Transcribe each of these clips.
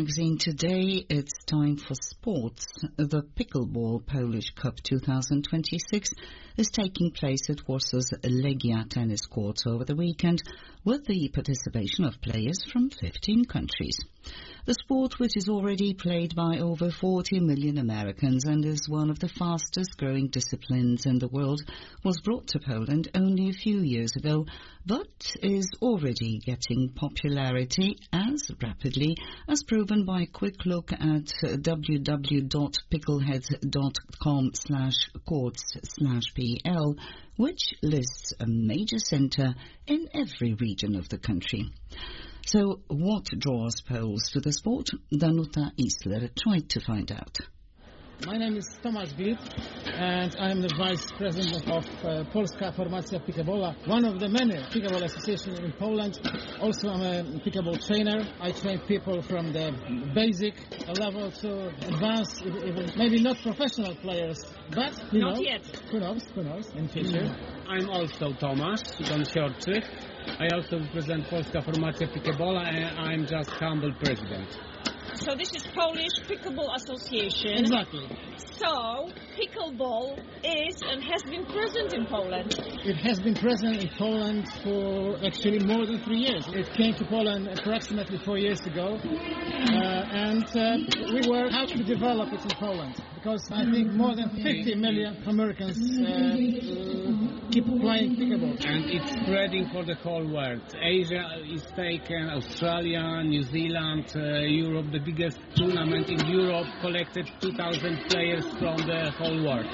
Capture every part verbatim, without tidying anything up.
Magazine. Today it's time for sports. The Pickleball Polish Cup twenty twenty-six is taking place at Warsaw's Legia tennis courts over the weekend with the participation of players from fifteen countries. The sport, which is already played by over forty million Americans and is one of the fastest growing disciplines in the world, was brought to Poland only a few years ago, but is already getting popularity as rapidly as proven by a quick look at w w w dot pickleheads dot com slash courts slash p l, which lists a major centre in every region of the country. So what draws Poles to the sport? Danuta Isler tried to find out. My name is Tomasz Glip, and I'm the Vice President of uh, Polska Formacja Pickleballa, one of the many pickleball associations in Poland. Also, I'm a pickleball trainer. I train people from the basic level to advanced, even maybe not professional players, but you not know, yet. Who knows? Who knows? In future. I'm also Tomasz Donsiorczyk. I also represent Polska Formacja Pickleballa, and I'm just humble president. So this is Polish Pickleball Association. Exactly. So pickleball is and has been present in Poland. It has been present in Poland for actually more than three years. It came to Poland approximately four years ago, uh, and uh, we were how to develop it in Poland, because I think more than fifty million Americans uh, uh, keep playing pickleball. And it's spreading for the whole world. Asia is taken, Australia, New Zealand, uh, Europe. The biggest tournament in Europe collected two thousand players from the whole world.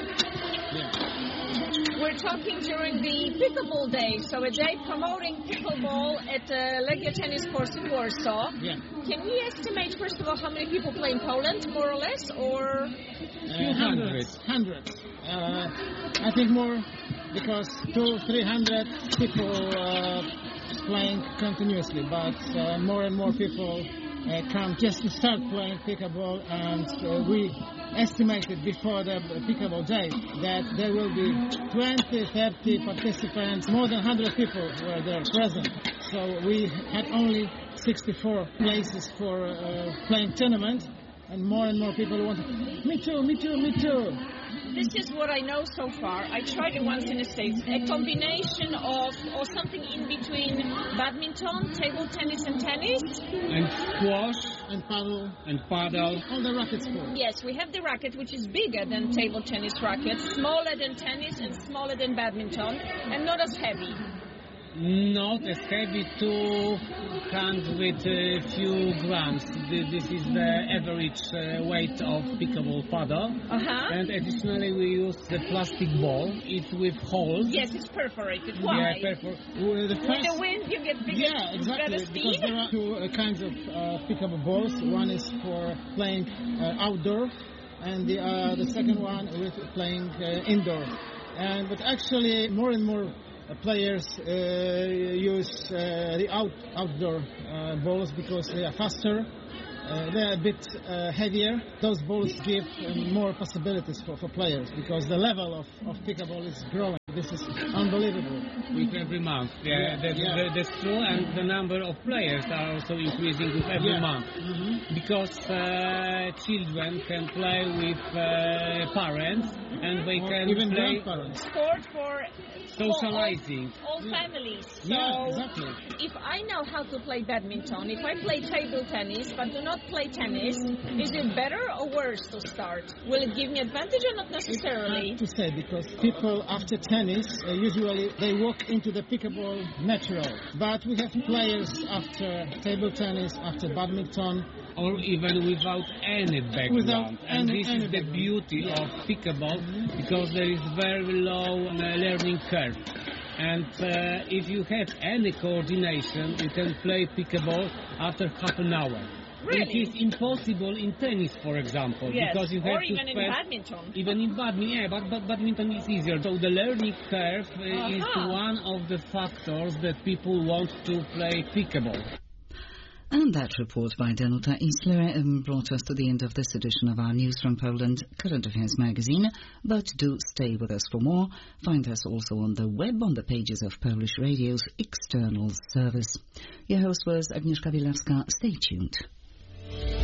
Yeah. We're talking during the Pickleball Day, so a day promoting pickleball at uh, Legia Tennis Courts in Warsaw. Yeah. Can we estimate, first of all, how many people play in Poland, more or less, or? Uh, hundreds. Hundreds. Uh, I think more, because two, three hundred people uh, playing continuously, but uh, more and more people uh, come just to start playing pickleball, and uh, we estimated before the Pickleball Day that there will be twenty, thirty participants, more than one hundred people were there present. So we had only sixty-four places for uh, playing tournament, and more and more people wanted, me too, me too, me too. This is what I know so far. I tried it once in the States. A combination of, or something in between badminton, table tennis and tennis. And squash. And paddle. And paddle. All the racket sports. Yes, we have the racket, which is bigger than table tennis racket, smaller than tennis and smaller than badminton, and not as heavy. Not as heavy, two hundred uh, few grams. This is the average uh, weight of pickleball paddle. Uh-huh. And additionally, we use the plastic ball. It's with holes. Yes, it's perforated. Why? Yeah, perfo- Well, the With first... the wind, you get bigger, Yeah, exactly, better because speed. there are two uh, kinds of uh, pickleball balls. One is for playing uh, outdoor, and the uh, the second one with playing uh, indoor. And but actually, more and more uh, players uh, use uh, the out outdoor uh, balls because they are faster. Uh, they're a bit uh, heavier. Those balls give uh, more possibilities for, for players, because the level of, of pickleball is growing. This is unbelievable. With every month. Yeah, Yeah, that, yeah. that- that's true. And the number of players are also increasing with every Yeah. month. Mm-hmm. Because uh, children can play with uh, parents, and they Or can even play grandparents. Sport for socializing. all, all families. So Yeah, exactly. if I know how to play badminton, if I play table tennis but do not play tennis, is it better or worse to start? Will it give me advantage or not necessarily? Hard to say, because people after tennis uh, usually they walk into the pickleball natural, but we have players after table tennis, after badminton. Or even without any background. Without and any- this any is the background. beauty Yeah. of pickleball, because there is very low uh, learning curve. And uh, if you have any coordination, you can play pickleball after half an hour. Really? It is impossible in tennis, for example, Yes, because you have or to even in spend- badminton. Even in badminton, yeah, but, but badminton is easier. So the learning curve uh, is Uh-huh. one of the factors that people want to play pickleball. And that report by Danuta Isler um, brought us to the end of this edition of our News from Poland Current Affairs magazine. But do stay with us for more. Find us also on the web on the pages of Polish Radio's external service. Your host was Agnieszka Wilawska. Stay tuned.